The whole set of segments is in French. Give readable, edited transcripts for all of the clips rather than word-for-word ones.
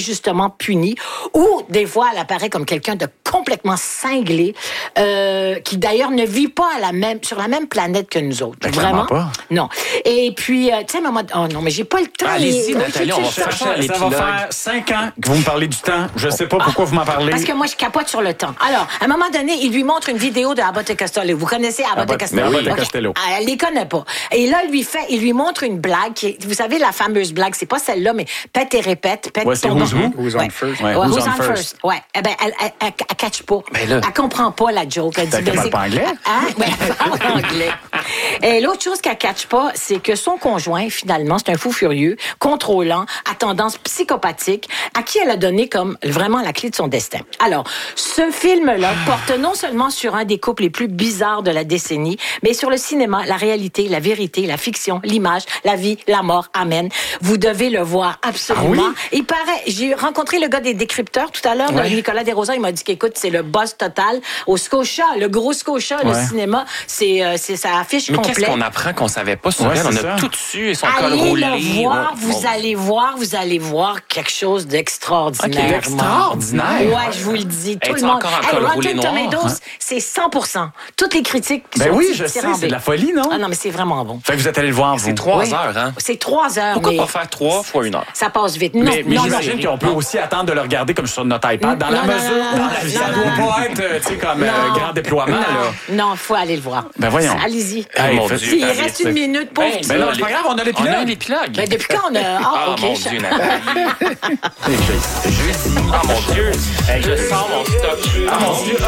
injustement punie, ou des fois, elle apparaît comme quelqu'un de complètement cinglé, qui d'ailleurs ne vit pas sur la même planète que nous autres. Ben, vraiment pas. Non. Et puis, tu sais, maman, oh non, mais j'ai pas le temps. Allez-y, Nathalie, on va faire ça à Ça l'épilogue. va faire 5 ans que vous me parlez du temps. Je sais pas pourquoi vous m'en parlez. Parce que moi, je capote sur le temps. Alors, à un moment donné, il lui montre une vidéo de Abbott et Costello. Vous connaissez Abbott et Costello? Abbott et OK. Costello. Elle les connaît pas. Et là, il lui montre une blague vous savez, la fameuse blague, c'est pas celle-là, mais pète et répète, pète Ouais, c'est ton Who's Who? Who's on first? Ouais, Ouais, Who's Who's on on first? first? Ouais. Eh ben, elle catch pas. Ben là. Elle comprend pas la joke. Elle dit, Fait qu'elle parle pas anglais? Hein? Ouais, elle parle anglais. Et l'autre chose qu'elle catch pas, c'est que son conjoint, finalement, c'est un fou furieux, contrôlant, à tendance psychopathique, à qui elle a donné comme vraiment la clé de son destin. Alors, ce film-là porte non seulement sur un des couples les plus bizarres de la décennie, mais sur le cinéma, la réalité, la vérité, la fiction, l'image, la vie, la mort. Amen. Vous devez le voir absolument. Ah oui? Il paraît, j'ai rencontré le gars des décrypteurs tout à l'heure, Nicolas Desrosins, il m'a dit qu'écoute, c'est le boss total au Scotia, le gros Scotia, le cinéma, c'est sa affiche Mais complète. qu'est-ce qu'on apprend qu'on savait pas sur Ouais, elle? On c'est a ça. tout su et son col Allez roulé. le voir, Ouais. vous allez voir quelque chose d'extraordinaire. Ok, extraordinaire. Ouais, je vous le dis. Tout Es-tu le monde. encore en col roulé Rotten noir? Tomatoes, c'est 100%. Toutes les critiques Ben sont oui, je sais, dithyrambiques. c'est de la folie, non? Ah non, mais c'est vraiment bon. Fait que vous êtes allé le voir, vous. C'est 3 Oui. heures, hein? C'est 3 heures. Pourquoi mais pas faire 3 fois 1 heure? ça passe vite. Non, Mais non, j'imagine non. qu'on peut aussi attendre de le regarder comme sur notre iPad, dans la Non, non, mesure non, où non, ça non, doit pas être, tu sais, comme grand déploiement, là. Non, il faut aller le voir. Ben voyons. Allez-y. Hey, mon faites- Dieu. Il reste une minute pour Ben, Ben non, c'est pas grave, on a l'épilogue. On a l'épilogue. Ben, depuis quand on a... Ah, Ah, OK. mon Dieu, Nathalie. Jeudi. Ah, mon Dieu. Hey, je sors mon stock. Ah, mon Dieu.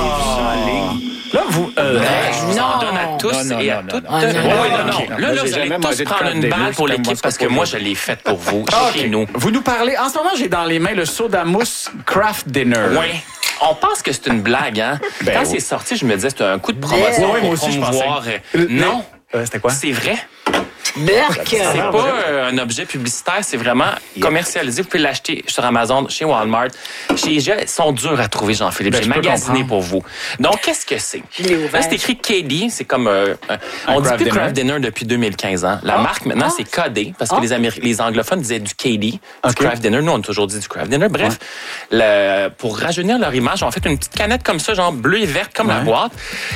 Là, vous... Je vous en donne à tous Non, et à non, toutes. non, non. Oui, non. Ok. Là, Moi, vous j'ai allez jamais tous mangé de prendre Kraft une Dinner, balle pour c'est l'équipe comme parce que moi, moi, je l'ai faite pour vous. OK. Chez nous. Vous nous parlez... En ce moment, j'ai dans les mains le soda mousse Kraft Dinner. Oui. On pense que c'est une blague, hein? Ben Quand oui. c'est sorti, je me disais c'était un coup de promotion Oui, pour moi aussi, je promouvoir. pensais. Non, C'était quoi? c'est vrai. Burk. C'est pas un objet publicitaire, c'est vraiment commercialisé. Vous pouvez l'acheter sur Amazon, chez Walmart, chez IGA. Ils sont durs à trouver, Jean-Philippe. Ben, J'ai je peux magasiné comprendre. pour vous. Donc, qu'est-ce que c'est? Je l'ai ouvert. Là, c'est écrit KD. C'est comme... on dit Kraft plus Dinner. Kraft Dinner depuis 2015 ans. La marque, maintenant, c'est KD, parce que les anglophones disaient du KD, du OK. Kraft Dinner. Nous, on a toujours dit du Kraft Dinner. Bref, pour rajeunir leur image, on a fait une petite canette comme ça, genre bleue et verte, comme la boîte.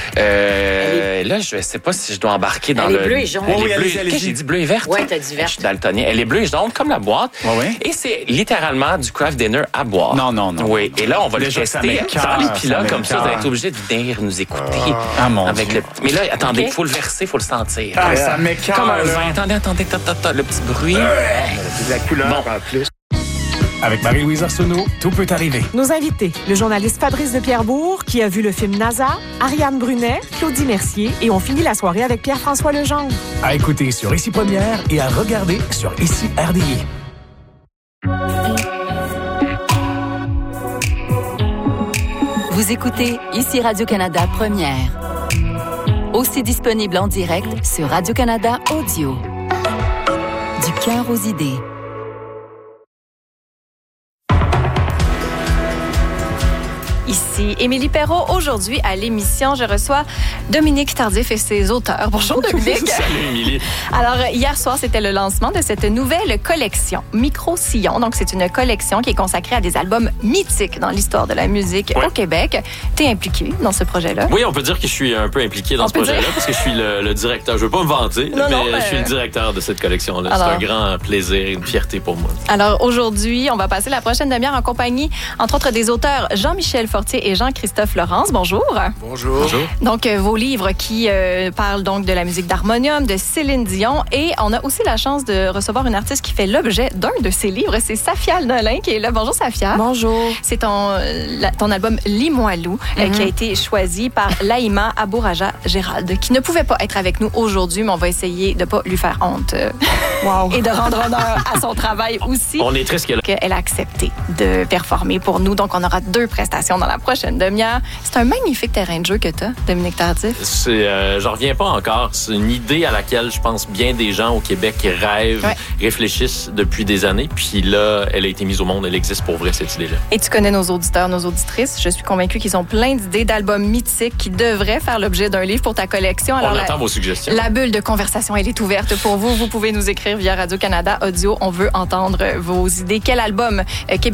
Là, je sais pas si je dois embarquer dans Elle est le... bleue et jaune. Elle est Oui, bleue- allez-y, allez-y. Qu'est-ce que j'ai dit? Bleu et verte? Ouais, t'as dit verte. Je suis daltonien. Elle est bleue et jaune comme la boîte. Ouais, ouais. Et c'est littéralement du Kraft Dinner à boire. Non, non, non. Oui. Et là, on va Déjà, le ça tester m'écoeure, dans l'épilogue ça comme ça. Vous allez m'écoeure. être obligé de venir nous écouter. Ah, mon avec Dieu. Mais là, attendez, il OK. faut le verser, il faut le sentir. Ah, ça m'écoeure, Comme un là. vin. Attendez, le petit bruit. C'est de la couleur Bon. en plus. Avec Marie-Louise Arsenault, tout peut arriver. Nos invités, le journaliste Fabrice de Pierrebourg, qui a vu le film NASA, Ariane Brunet, Claudie Mercier, et on finit la soirée avec Pierre-François Legendre. À écouter sur Ici Première et à regarder sur Ici RDI. Vous écoutez Ici Radio-Canada Première. Aussi disponible en direct sur Radio-Canada Audio. Du cœur aux idées. Ici Émilie Perrault. Aujourd'hui, à l'émission, je reçois Dominique Tardif et ses auteurs. Bonjour, Dominique. Salut, Émilie. Alors, hier soir, c'était le lancement de cette nouvelle collection, Micro-Sillon. Donc, c'est une collection qui est consacrée à des albums mythiques dans l'histoire de la musique au Québec. T'es impliqué dans ce projet-là? Oui, on peut dire que je suis un peu impliqué dans On ce peut projet-là dire. parce que je suis le directeur. Je veux pas me vanter, Non, non, mais je suis le directeur de cette collection-là. Alors. C'est un grand plaisir et une fierté pour moi. Alors, aujourd'hui, on va passer la prochaine demi-heure en compagnie, entre autres, des auteurs Jean-Michel Fortier et Jean-Christophe Laurence. Bonjour. Bonjour. Donc, vos livres qui parlent donc de la musique d'harmonium, de Céline Dion. Et on a aussi la chance de recevoir une artiste qui fait l'objet d'un de ses livres. C'est Safia Nolin qui est là. Bonjour, Safia. Bonjour. C'est ton album Limoilou qui a été choisi par Laïma Abouraja Gérald, qui ne pouvait pas être avec nous aujourd'hui, mais on va essayer de ne pas lui faire honte et de rendre honneur à son travail aussi. On est triste qu'elle Elle a accepté de performer pour nous. Donc, on aura 2 prestations dans la prochaine demi-heure. C'est un magnifique terrain de jeu que tu as, Dominique Tardif. J'en reviens pas encore. C'est une idée à laquelle je pense bien des gens au Québec rêvent, réfléchissent depuis des années. Puis là, elle a été mise au monde. Elle existe pour vrai, cette idée-là. Et tu connais nos auditeurs, nos auditrices. Je suis convaincue qu'ils ont plein d'idées d'albums mythiques qui devraient faire l'objet d'un livre pour ta collection. Alors, on attend vos suggestions. La bulle de conversation, elle est ouverte pour vous. Vous pouvez nous écrire via Radio-Canada Audio. On veut entendre vos idées. Quel album québécois